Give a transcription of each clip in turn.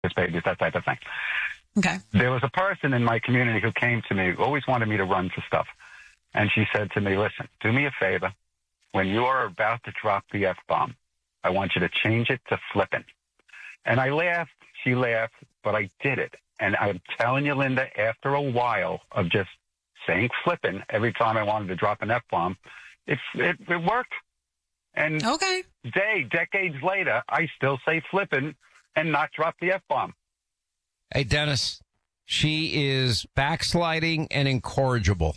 babies, that type of thing. Okay. There was a person in my community who came to me, always wanted me to run for stuff. And she said to me, listen, do me a favor. When you are about to drop the F-bomb, I want you to change it to flippin'. And I laughed. She laughed, but I did it. And I'm telling you, Linda, after a while of just saying flippin' every time I wanted to drop an F-bomb, it worked. And okay. Decades later, I still say flippin' and not drop the F-bomb. Hey, Dennis, she is backsliding and incorrigible.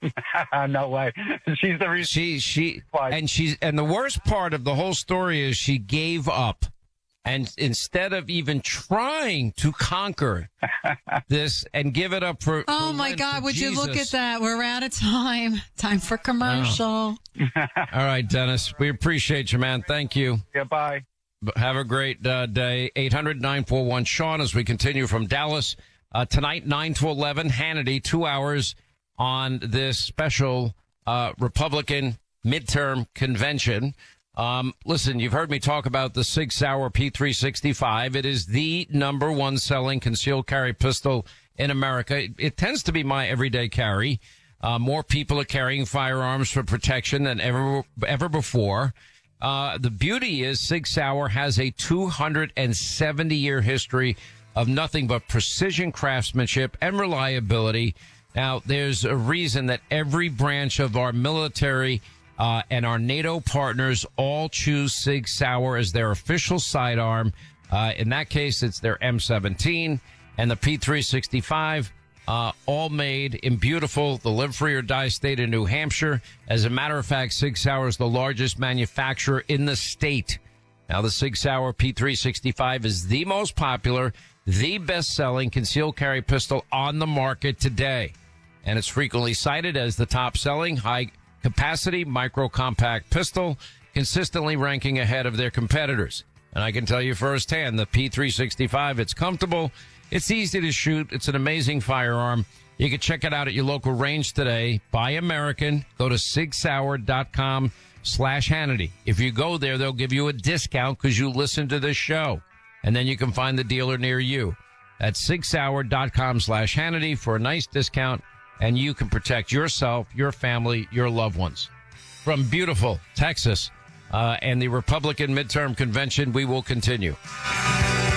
No way. She's the reason. And the worst part of the whole story is she gave up. And instead of even trying to conquer this and give it up for my God, would Jesus. you look at that? We're out of time. Time for commercial. All right, Dennis. We appreciate you, man. Thank you. Yeah, bye. Have a great day. 800-941-SEAN as we continue from Dallas. Tonight, 9 to 11, Hannity, 2 hours on this special Republican midterm convention. Listen, you've heard me talk about the Sig Sauer P365. It is the number one selling concealed carry pistol in America. It tends to be my everyday carry. More people are carrying firearms for protection than ever before. The beauty is Sig Sauer has a 270-year history of nothing but precision craftsmanship and reliability. Now, there's a reason that every branch of our military and our NATO partners all choose Sig Sauer as their official sidearm. In that case, it's their M17 and the P365, all made in beautiful, the live free or die state of New Hampshire. As a matter of fact, Sig Sauer is the largest manufacturer in the state. Now, the Sig Sauer P365 is the most popular, the best-selling concealed carry pistol on the market today. And it's frequently cited as the top-selling high-capacity micro-compact pistol, consistently ranking ahead of their competitors. And I can tell you firsthand, the P365, it's comfortable, it's easy to shoot, it's an amazing firearm. You can check it out at your local range today. Buy American. Go to sigsauer.com/Hannity. If you go there, they'll give you a discount because you listen to this show. And then you can find the dealer near you. That's sigsauer.com/Hannity for a nice discount, and you can protect yourself, your family, your loved ones. From beautiful Texas and the Republican midterm convention, we will continue.